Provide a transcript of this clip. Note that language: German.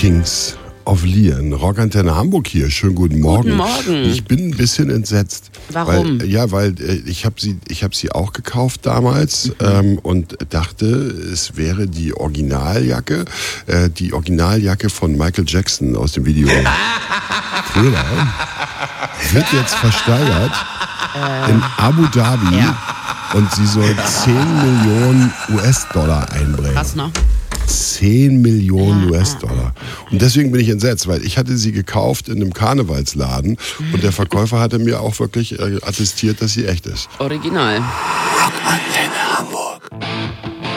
Kings of Leon. Rockantenne Hamburg hier. Schönen guten Morgen. Guten Morgen. Ich bin ein bisschen entsetzt. Warum? Weil ich hab sie auch gekauft damals und dachte, es wäre die Originaljacke von Michael Jackson aus dem Video. Thriller. Wird jetzt versteigert in Abu Dhabi und sie soll 10 Millionen US-Dollar einbringen. Was noch? 10 Millionen US-Dollar. Und deswegen bin ich entsetzt, weil ich hatte sie gekauft in einem Karnevalsladen und der Verkäufer hatte mir auch wirklich attestiert, dass sie echt ist. Original. Rockantenne.